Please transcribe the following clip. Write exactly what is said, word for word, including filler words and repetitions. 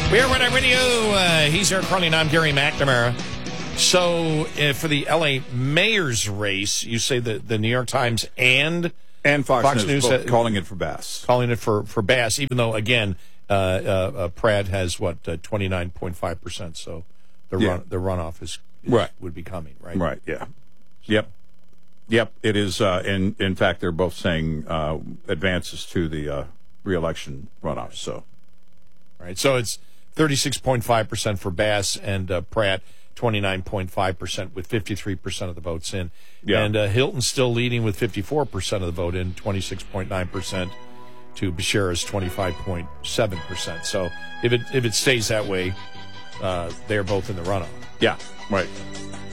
We are Red Eye Radio. Uh, he's Eric Carlin. I'm Gary McNamara. So uh, for the L A mayor's race, you say that the New York Times and and Fox, Fox News, News both uh, calling it for Bass. Calling it for, for Bass, even though, again, uh, uh, uh, Pratt has, what, uh, twenty-nine point five percent. So the, yeah. run, the runoff is, is right. would be coming, right? Right, yeah. Yep. Yep, it is. Uh, in, in fact, they're both saying uh, advances to the uh, re-election runoff. So, right. So it's thirty-six point five percent for Bass and uh, Pratt, twenty-nine point five percent with fifty-three percent of the votes in. Yeah. And uh, Hilton's still leading with fifty-four percent of the vote in, twenty-six point nine percent to Bashira's twenty-five point seven percent. So if it if it stays that way, uh, they're both in the runoff. Yeah, right.